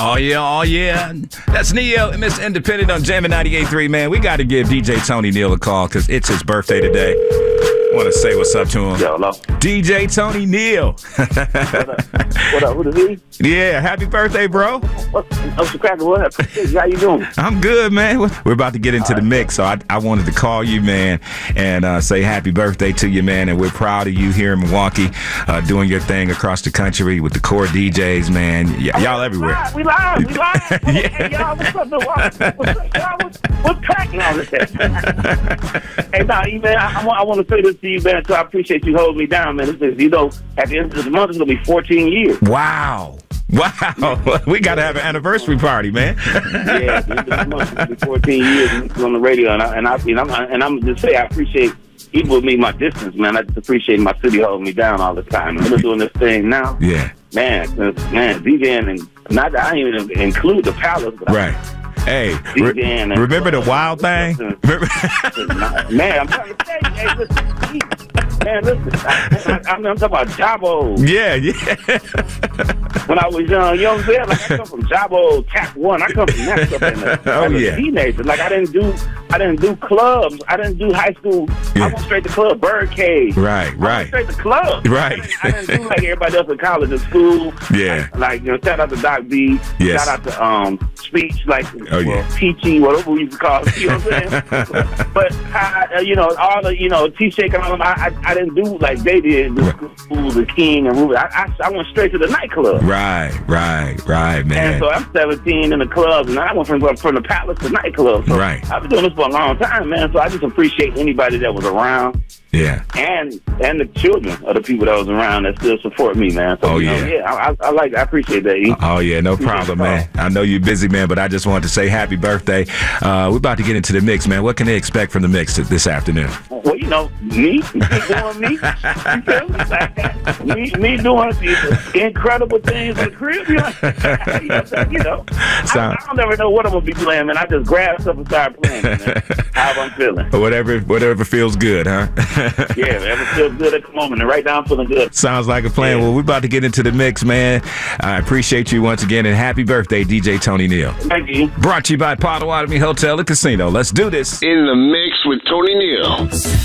Oh, yeah, oh, yeah. That's Neo and Mr. Independent on Jammin' 98.3, man. We got to give DJ Tony Neal a call because it's his birthday today. I want to say what's up to him. Yo, hello. DJ Tony Neal. What up? Who the he? Yeah, happy birthday, bro. What's the cracker? What up? How you doing? I'm good, man. We're about to get into the mix, so I wanted to call you, man, and say happy birthday to you, man. And we're proud of you here in Milwaukee, doing your thing across the country with the core DJs, man. Y'all everywhere. We live. Yeah. Hey, y'all, what's up? What's cracking on this? Hey, nah, man, I want to say this to you, man, so I appreciate you holding me down, man. This is, you know, at the end of the month, it's going to be 14 years. Wow. We got to have an anniversary party, man. Yeah, at the end of the month, it's going to be 14 years on the radio, and I'm just say I appreciate, even with me, my distance, man, I just appreciate my city holding me down all the time. I'm doing this thing now. Yeah. Man, DJing, and not that I didn't even include the Palace, but right. Hey, remember the wild thing? Man, I'm trying to say, hey, listen, I'm talking about Jabo. Yeah. When I was young, you know what I'm saying? Like, I come from Jabo, Tap One. I come from that stuff as a teenager. Like, I didn't do clubs. I didn't do high school. Yeah. I went straight to club, Birdcage. Right. I went straight to clubs. Right. I didn't do like everybody else in college and school. Yeah. Like, you know, shout out to Doc B. Yes. Shout out to Speech, like, yeah. Peachy, whatever we used to call it. You know what I'm saying? But you know, all the, you know, T-Shake and all them, I didn't do like they did, the King and Ruby. I went straight to the nightclub. Right, man. And so I'm 17 in the club, and I went from the Palace to nightclub. So right. I've been doing this for a long time, man. So I just appreciate anybody that was around. Yeah. And the children of the people that was around that still support me, man. So, I appreciate that. E. Oh, yeah, no problem, man. I know you're busy, man, but I just wanted to say happy birthday. We're about to get into the mix, man. What can they expect from the mix this afternoon? Well, you know, me doing me. You feel me? Like, me doing these incredible things in the crib. You know. I don't never know what I'm going to be playing, man. I just grab stuff and start playing, man. How I'm feeling. Whatever feels good, huh? Yeah, whatever feels good at the moment. And right now I'm feeling good. Sounds like a plan. Yeah. Well, we're about to get into the mix, man. I appreciate you once again, and happy birthday, DJ Tony Neal. Thank you. Brought to you by Potawatomi Hotel and Casino. Let's do this. In the mix with Tony Neal.